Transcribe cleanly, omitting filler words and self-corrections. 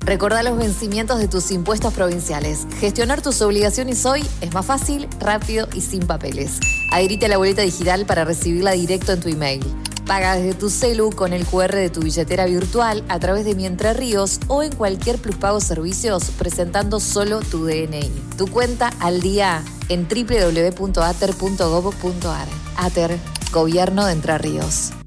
Recordá los vencimientos de tus impuestos provinciales. Gestionar tus obligaciones hoy es más fácil, rápido y sin papeles. Adherite a la boleta digital para recibirla directo en tu email. Paga desde tu celu con el QR de tu billetera virtual a través de Mi Entre Ríos o en cualquier Pluspago Servicios presentando solo tu DNI. Tu cuenta al día en www.ater.gov.ar. ATER, Gobierno de Entre Ríos.